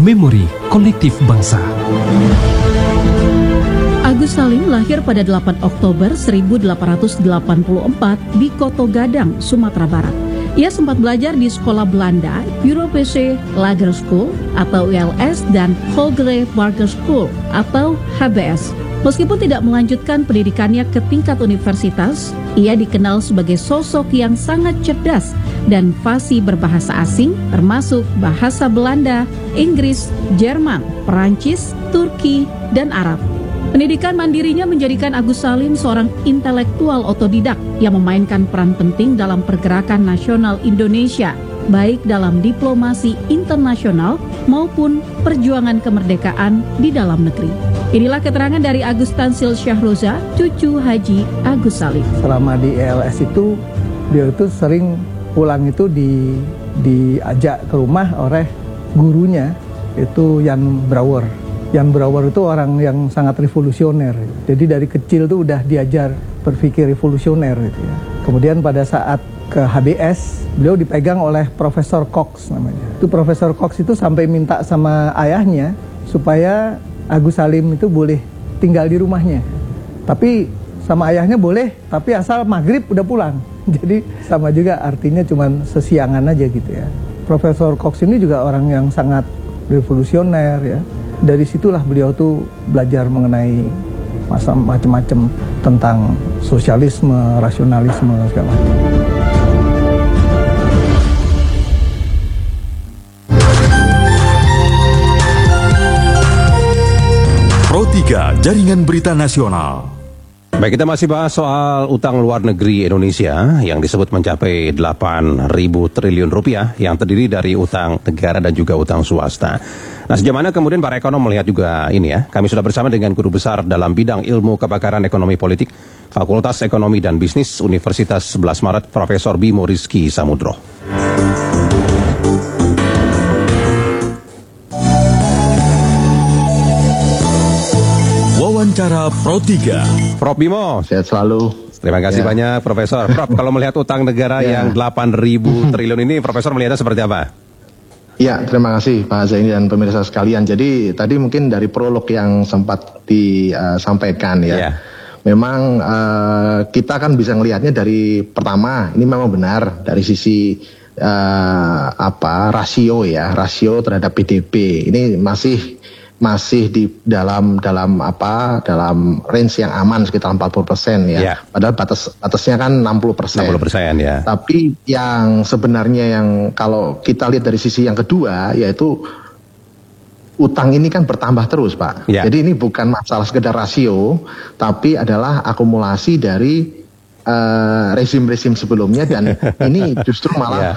memori kolektif bangsa. Agus Salim lahir pada 8 Oktober 1884 di Koto Gadang, Sumatera Barat. Ia sempat belajar di sekolah Belanda, Europese Lager School atau ULS dan Hoogere Burger School atau HBS. Meskipun tidak melanjutkan pendidikannya ke tingkat universitas, ia dikenal sebagai sosok yang sangat cerdas dan fasih berbahasa asing termasuk bahasa Belanda, Inggris, Jerman, Perancis, Turki, dan Arab. Pendidikan mandirinya menjadikan Agus Salim seorang intelektual otodidak yang memainkan peran penting dalam pergerakan nasional Indonesia, baik dalam diplomasi internasional maupun perjuangan kemerdekaan di dalam negeri. Inilah keterangan dari Agus Tansil Syahroza, cucu Haji Agus Salim. Selama di ELS itu, dia itu sering pulang itu diajak ke rumah oleh gurunya, itu Jan Brouwer. Jan Brouwer itu orang yang sangat revolusioner. Jadi dari kecil tuh udah diajar berpikir revolusioner gitu ya. Kemudian pada saat ke HBS, beliau dipegang oleh Profesor Cox namanya. Itu Profesor Cox itu sampai minta sama ayahnya supaya Agus Salim itu boleh tinggal di rumahnya. Tapi sama ayahnya boleh, tapi asal maghrib udah pulang. Jadi sama juga artinya cuman sesiangan aja gitu ya. Profesor Cox ini juga orang yang sangat revolusioner ya. Dari situlah beliau tuh belajar mengenai macam-macam tentang sosialisme, rasionalisme segala macam. Pro 3 Jaringan Berita Nasional. Baik, kita masih bahas soal utang luar negeri Indonesia yang disebut mencapai 8.000 triliun rupiah yang terdiri dari utang negara dan juga utang swasta. Nah, sejauh mana kemudian para ekonom melihat juga ini ya. Kami sudah bersama dengan guru besar dalam bidang ilmu kebakaran ekonomi politik Fakultas Ekonomi dan Bisnis Universitas 11 Maret, Profesor Bimo Rizky Samudro. Wawancara Pro 3. Prof Bimo. Sehat selalu. Terima kasih banyak Profesor. Prof, kalau melihat utang negara yang 8.000 triliun ini, Profesor melihatnya seperti apa? Ya, terima kasih Pak Zaini dan pemirsa sekalian. Jadi tadi mungkin dari prolog yang sempat disampaikan ya. Memang kita kan bisa melihatnya dari pertama, ini memang benar dari sisi rasio terhadap PDB. Ini masih di dalam range yang aman sekitar 40% ya. Padahal batasnya kan 60%. 60% ya. Tapi yang sebenarnya yang kalau kita lihat dari sisi yang kedua yaitu utang ini kan bertambah terus, Pak. Jadi ini bukan masalah sekedar rasio, tapi adalah akumulasi dari rezim-rezim sebelumnya dan ini justru malah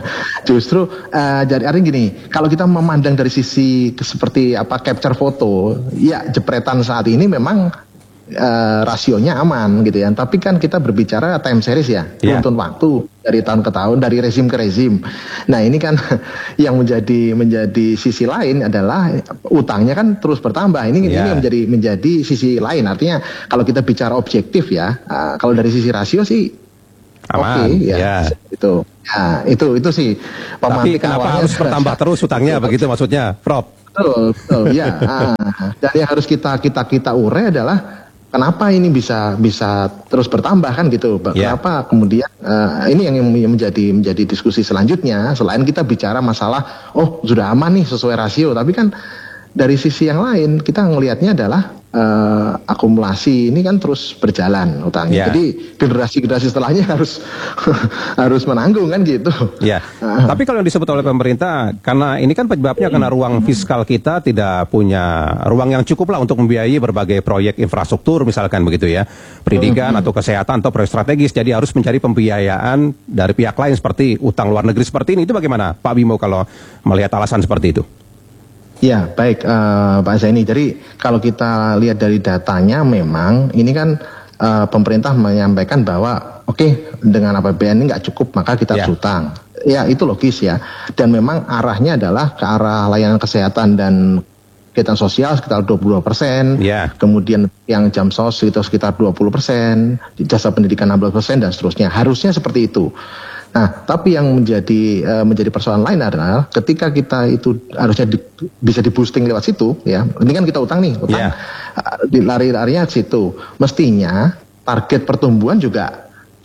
jadi artinya gini, kalau kita memandang dari sisi seperti capture foto, ya jepretan saat ini memang rasionya aman gitu ya. Tapi kan kita berbicara time series ya, runtun waktu dari tahun ke tahun, dari rezim ke rezim. Nah ini kan yang menjadi sisi lain adalah utangnya kan terus bertambah. Ini menjadi sisi lain. Artinya kalau kita bicara objektif ya, kalau dari sisi rasio sih oke, itu. Ya, itu sih. Tapi kenapa harus bertambah terus utangnya begitu maksudnya, Prof? Betul ya. Dan yang harus kita urai adalah kenapa ini bisa terus bertambah kan gitu? Kenapa kemudian ini yang menjadi diskusi selanjutnya selain kita bicara masalah sudah aman nih sesuai rasio, tapi kan dari sisi yang lain kita ngelihatnya adalah akumulasi ini kan terus berjalan utangnya. Jadi generasi setelahnya harus menanggung kan gitu. Tapi kalau yang disebut oleh pemerintah, karena ini kan penyebabnya karena ruang fiskal kita tidak punya ruang yang cukup lah untuk membiayai berbagai proyek infrastruktur misalkan begitu ya, pendidikan atau kesehatan atau proyek strategis. Jadi harus mencari pembiayaan dari pihak lain seperti utang luar negeri seperti ini. Itu bagaimana Pak Bimo kalau melihat alasan seperti itu? Ya, baik Pak Zaini. Jadi kalau kita lihat dari datanya memang ini kan pemerintah menyampaikan bahwa dengan APBN ini nggak cukup maka kita harus utang. Ya itu logis ya. Dan memang arahnya adalah ke arah layanan kesehatan dan kegiatan sosial sekitar 22%. Kemudian yang jam sos itu sekitar 20%, jasa pendidikan 16% dan seterusnya. Harusnya seperti itu. Nah, tapi yang menjadi persoalan lain adalah ketika kita itu harusnya bisa di boosting lewat situ, ya. Ini kan kita utang nih, lari-larinya situ. Mestinya target pertumbuhan juga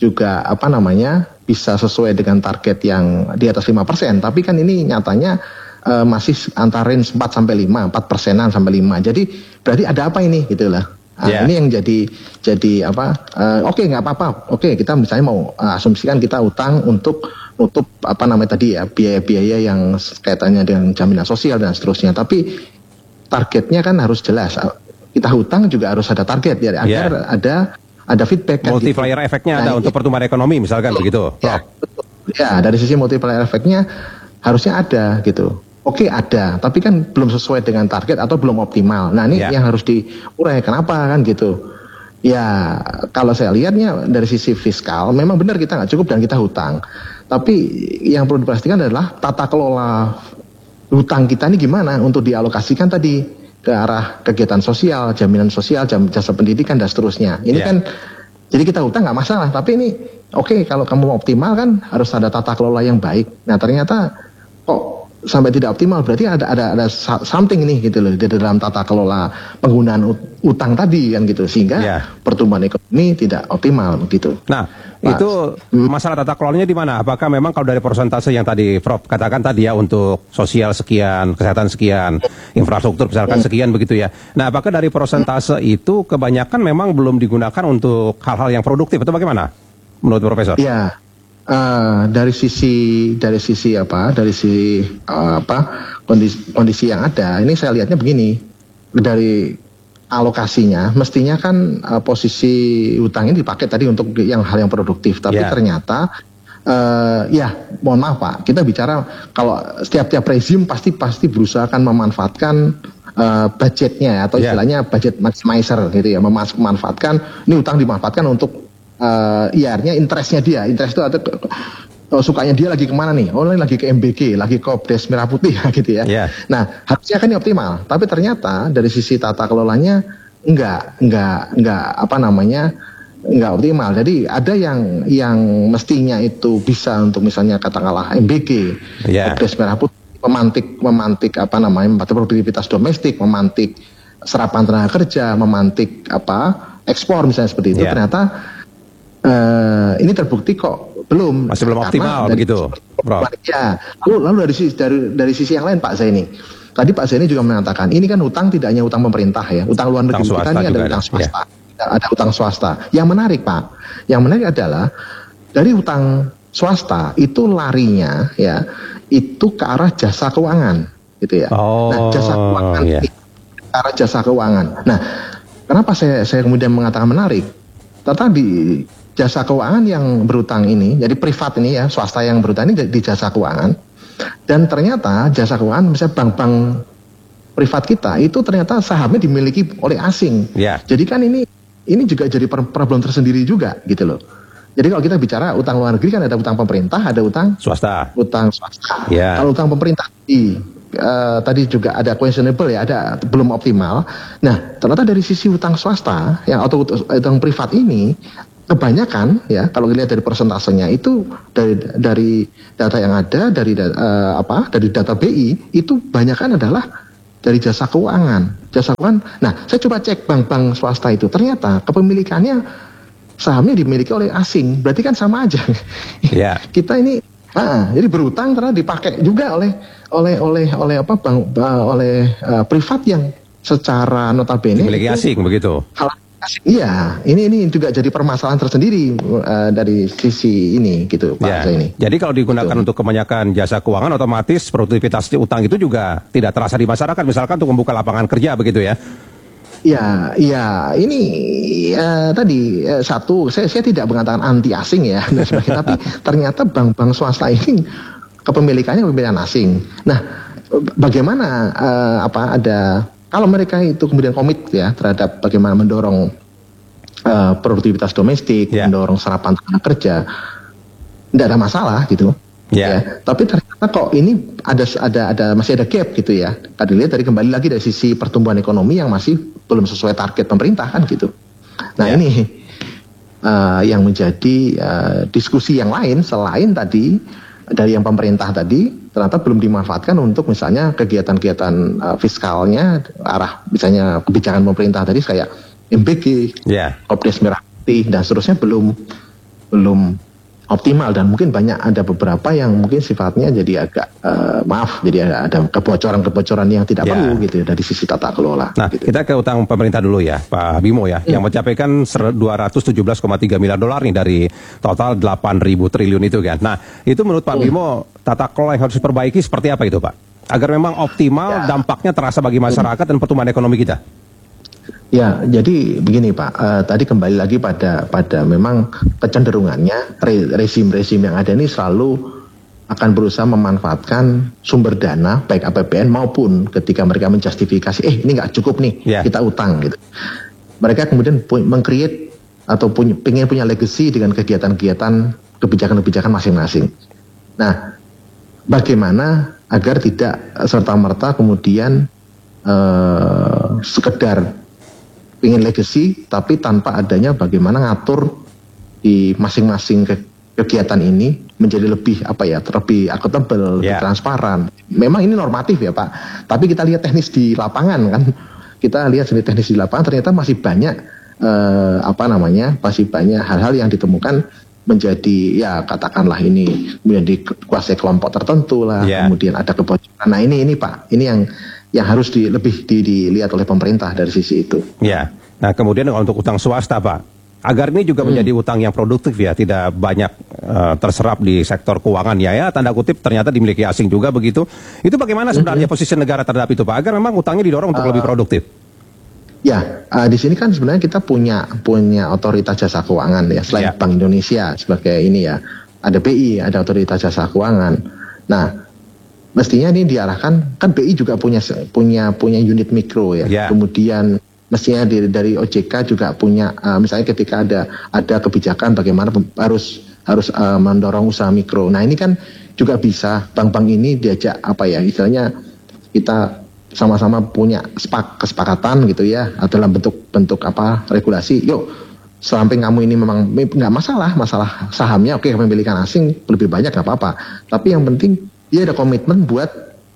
bisa sesuai dengan target yang di atas 5%. Tapi kan ini nyatanya masih antara range 4% sampai 5. Jadi berarti ada apa ini gitu lah. Ini yang jadi oke, nggak apa-apa. Oke, kita misalnya mau asumsikan kita utang untuk nutup biaya-biaya yang kaitannya dengan jaminan sosial dan seterusnya. Tapi targetnya kan harus jelas. Kita hutang juga harus ada target ya, agar ada feedback. Multiplier efeknya ada untuk pertumbuhan ekonomi misalkan begitu. Ya, dari sisi multiplier efeknya harusnya ada gitu. Oke, ada, tapi kan belum sesuai dengan target atau belum optimal. Nah, ini yang harus diurai. Kenapa kan gitu? Ya, kalau saya lihatnya dari sisi fiskal, memang benar kita nggak cukup dan kita hutang. Tapi yang perlu dipastikan adalah tata kelola hutang kita ini gimana untuk dialokasikan tadi ke arah kegiatan sosial, jaminan sosial, jasa pendidikan dan seterusnya. Ini kan, jadi kita hutang nggak masalah. Tapi ini, oke, kalau kamu mau optimal kan harus ada tata kelola yang baik. Nah, ternyata kok sampai tidak optimal, berarti ada something ini gitu loh di dalam tata kelola penggunaan utang tadi kan gitu, sehingga pertumbuhan ekonomi tidak optimal begitu. Nah, itu masalah tata kelolanya di mana? Apakah memang kalau dari persentase yang tadi Prof katakan tadi ya, untuk sosial sekian, kesehatan sekian, infrastruktur misalkan sekian begitu ya. Nah, apakah dari persentase itu kebanyakan memang belum digunakan untuk hal-hal yang produktif atau bagaimana menurut Profesor? Iya. Dari sisi kondisi yang ada, ini saya lihatnya begini, dari alokasinya mestinya kan posisi utang ini dipakai tadi untuk hal yang produktif, tapi ternyata mohon maaf Pak, kita bicara kalau setiap rezim pasti berusaha akan memanfaatkan budgetnya atau istilahnya budget maximizer gitu ya, memanfaatkan ini utang dimanfaatkan untuk IR-nya, interest itu ada sukanya dia lagi kemana nih? Oh, lagi ke MBG, lagi ke Kopdes Merah Putih gitu ya. Nah, harusnya kan ini optimal, tapi ternyata dari sisi tata kelolanya enggak optimal. Jadi ada yang mestinya itu bisa untuk misalnya katakanlah MBG, Kopdes Merah Putih, memantik produktivitas domestik, memantik serapan tenaga kerja, memantik ekspor misalnya seperti itu. Ternyata ini terbukti kok masih belum optimal begitu, Bro. Ya, lalu dari sisi yang lain Pak Zaini. Tadi Pak Zaini juga mengatakan ini kan utang tidak hanya utang pemerintah ya, utang luar negeri kita ini ada utang swasta. Ada utang swasta. Yang menarik Pak, yang menarik adalah dari utang swasta itu larinya ya itu ke arah jasa keuangan gitu ya. Nah, jasa keuangan ke arah jasa keuangan. Nah, kenapa saya kemudian mengatakan menarik? Ternyata di jasa keuangan yang berutang ini, jadi privat ini ya, swasta yang berutang ini di jasa keuangan. Dan ternyata jasa keuangan, misalnya bank-bank privat kita, itu ternyata sahamnya dimiliki oleh asing. Jadi kan ini juga jadi problem tersendiri juga gitu loh. Jadi kalau kita bicara utang luar negeri kan ada utang pemerintah, ada utang swasta. Kalau utang pemerintah tadi juga ada questionable ya, ada belum optimal. Nah, ternyata dari sisi utang swasta yang atau utang privat ini kebanyakan ya, kalau dilihat dari persentasenya itu dari data yang ada dari data BI itu kebanyakan adalah dari jasa keuangan. Nah, saya coba cek bank-bank swasta itu, ternyata kepemilikannya sahamnya dimiliki oleh asing. Berarti kan sama aja. Kita ini jadi berutang ternyata dipakai juga oleh privat yang secara notabene dimiliki asing begitu. Iya, ini juga jadi permasalahan tersendiri dari sisi ini gitu Pak ini. Jadi kalau digunakan untuk kebanyakan jasa keuangan, otomatis produktivitas utang itu juga tidak terasa di masyarakat, misalkan untuk membuka lapangan kerja begitu ya. Iya, ini tadi satu, saya tidak mengatakan anti asing ya, dan sebagainya, tapi ternyata bank-bank swasta ini kepemilikannya asing. Nah, bagaimana kalau mereka itu kemudian komit ya terhadap bagaimana mendorong produktivitas domestik, mendorong serapan tenaga kerja, tidak ada masalah gitu. Tapi ternyata kok ini masih ada gap gitu ya. Tadi lihat kembali lagi dari sisi pertumbuhan ekonomi yang masih belum sesuai target pemerintah kan gitu. Nah ini yang menjadi diskusi yang lain selain tadi dari yang pemerintah tadi ternyata belum dimanfaatkan untuk misalnya kegiatan-kegiatan fiskalnya, arah misalnya kebijakan pemerintah tadi kayak MBG, Kopdes Merah Putih dan seterusnya belum optimal, dan mungkin ada beberapa yang mungkin sifatnya jadi agak jadi ada kebocoran yang tidak perlu gitu dari sisi tata kelola. Nah, gitu. kita ke utang pemerintah dulu ya, Pak Bimo ya, yang mencapai kan 217,3 miliar dolar nih dari total 8.000 triliun itu kan. Nah, itu menurut Pak Bimo tata kelola yang harus diperbaiki seperti apa itu, Pak? Agar memang optimal, dampaknya terasa bagi masyarakat dan pertumbuhan ekonomi kita. Ya, jadi begini Pak, tadi kembali lagi pada memang kecenderungannya rezim-rezim yang ada ini selalu akan berusaha memanfaatkan sumber dana baik APBN maupun ketika mereka menjustifikasi, ini nggak cukup nih, kita utang gitu. Mereka kemudian meng-create atau pengen punya legacy dengan kegiatan-kegiatan kebijakan-kebijakan masing-masing. Nah, bagaimana agar tidak serta-merta kemudian sekedar ingin legacy tapi tanpa adanya bagaimana ngatur di masing-masing kegiatan ini menjadi lebih lebih akuntabel, lebih transparan. Memang ini normatif ya Pak, tapi kita lihat teknis di lapangan kan, kita lihat sendiri teknis di lapangan ternyata masih banyak masih banyak hal-hal yang ditemukan menjadi katakanlah ini menjadi kuasai kelompok tertentu lah, kemudian ada kebocoran. Nah ini Pak, ini yang harus lebih dilihat oleh pemerintah dari sisi itu. Ya, nah kemudian untuk utang swasta Pak, agar ini juga menjadi utang yang produktif ya, tidak banyak terserap di sektor keuangan ya tanda kutip ternyata dimiliki asing juga begitu. Itu bagaimana sebenarnya posisi negara terhadap itu Pak, agar memang utangnya didorong untuk lebih produktif? Ya, di sini kan sebenarnya kita punya otoritas jasa keuangan ya, selain Bank Indonesia sebagai ini ya, ada BI, ada otoritas jasa keuangan. Nah, mestinya ini diarahkan, kan BI juga punya unit mikro ya. Kemudian mestinya dari OJK juga punya misalnya ketika ada kebijakan bagaimana harus mendorong usaha mikro. Nah, ini kan juga bisa bank-bank ini diajak istilahnya kita sama-sama punya kesepakatan gitu ya, dalam bentuk regulasi. Yuk, samping kamu ini memang nggak masalah sahamnya, oke, kepemilikan asing lebih banyak nggak apa-apa. Tapi yang penting dia ada komitmen buat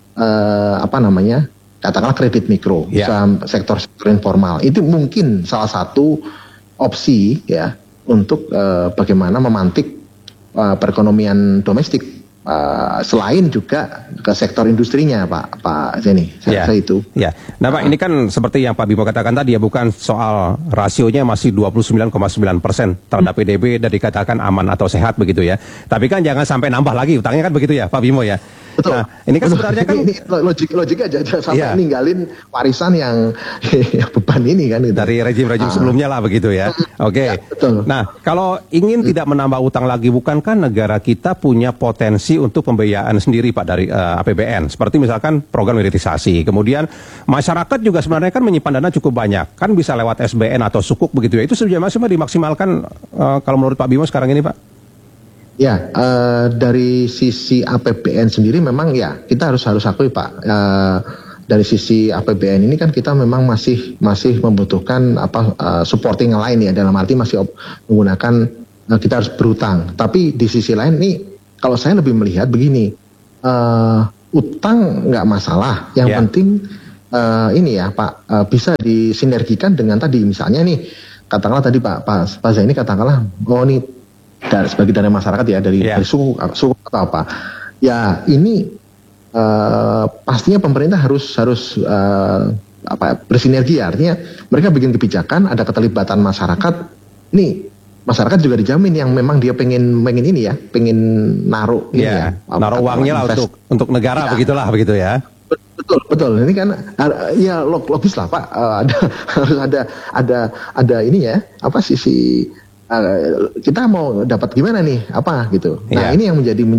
katakanlah kredit mikro, sektor informal. Itu mungkin salah satu opsi ya untuk bagaimana memantik perekonomian domestik. Selain juga ke sektor industrinya Pak Zeni, saya rasa itu. Ya, nah Pak, ini kan seperti yang Pak Bimo katakan tadi ya, bukan soal rasionya masih 29,9% terhadap PDB dan dikatakan aman atau sehat begitu ya. Tapi kan jangan sampai nambah lagi utangnya kan begitu ya Pak Bimo ya. Betul. Nah, ini kan sebenarnya kan ini logik aja sampai ninggalin warisan yang beban ini kan gitu. Dari rejim-rejim sebelumnya lah begitu ya. Oke. Betul. Nah, kalau ingin tidak menambah utang lagi, bukankah negara kita punya potensi untuk pembiayaan sendiri Pak dari APBN? Seperti misalkan program hilirisasi. Kemudian masyarakat juga sebenarnya kan menyimpan dana cukup banyak. Kan bisa lewat SBN atau sukuk begitu ya. Itu sebenarnya masih dimaksimalkan kalau menurut Pak Bimo sekarang ini Pak? Ya, dari sisi APBN sendiri memang ya kita harus akui Pak, dari sisi APBN ini kan kita memang masih membutuhkan supporting yang lain ya, dalam arti masih menggunakan kita harus berutang. Tapi di sisi lain nih, kalau saya lebih melihat begini, utang nggak masalah, yang penting ini ya Pak, bisa disinergikan dengan tadi misalnya nih, katakanlah tadi Pak Zaini katakanlah, ini sebagai dana masyarakat ya, dari suku atau apa ya, ini pastinya pemerintah harus bersinergi, artinya mereka bikin kebijakan, ada keterlibatan masyarakat. Ini masyarakat juga dijamin yang memang dia pengen ini ya, pengen naruh naruh uangnya lah untuk negara begitulah begitu ya. Betul. Ini kan ya logis lah Pak, harus ada ini ya, sisi kita mau dapat gimana nih gitu. Nah, ini yang menjadi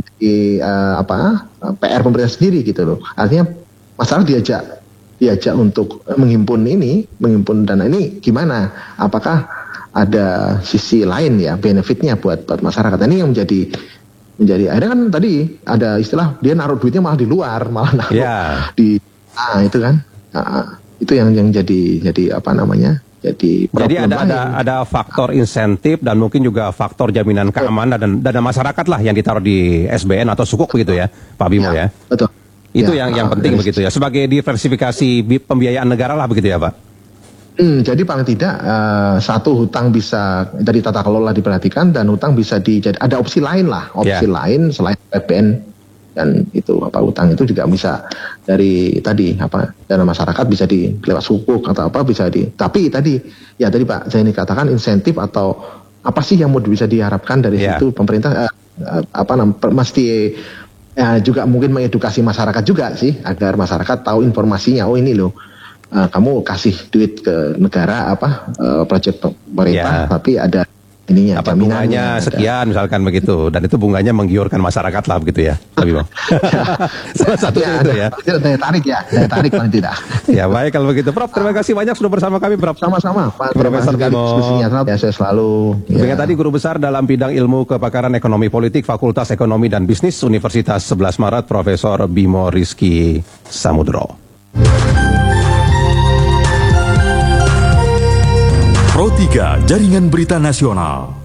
PR pemerintah sendiri gitu loh. Artinya masyarakat diajak untuk menghimpun dana ini gimana? Apakah ada sisi lain ya, benefitnya buat masyarakat? Ini yang menjadi akhirnya kan tadi ada istilah dia naruh duitnya malah di luar, malah naruh di itu kan. Itu yang jadi jadi ada faktor insentif dan mungkin juga faktor jaminan keamanan dan dana masyarakat lah yang ditaruh di SBN atau sukuk begitu ya, Pak Bimo ya. Betul. Itu yang penting begitu ya, sebagai diversifikasi pembiayaan negara lah begitu ya Pak. Jadi paling tidak satu, hutang bisa dari tata kelola diperhatikan, dan hutang bisa ada opsi lain lah, lain selain PBN, dan itu hutang itu juga bisa dari tadi dana masyarakat bisa lewat sukuk atau bisa tapi tadi Pak Zaini katakan insentif atau apa sih yang mau bisa diharapkan dari situ pemerintah mesti juga mungkin mengedukasi masyarakat juga sih, agar masyarakat tahu informasinya, oh ini loh kamu kasih duit ke negara proyek pemerintah tapi ada ininya bunganya sekian misalkan begitu, dan itu bunganya menggiurkan masyarakat lah begitu ya, Tapi Bang. Salah satunya itu ya. Daya tarik paling tidak. Ya baik kalau begitu, Prof. Terima kasih banyak sudah bersama kami, Prof. Sama-sama, Pak. Profesor Bimo. Diskusinya saya selalu. Dengan tadi Guru Besar dalam bidang ilmu kepakaran ekonomi politik Fakultas Ekonomi dan Bisnis Universitas 11 Maret, Profesor Bimo Rizky Samudro. Pro 3 Jaringan Berita Nasional.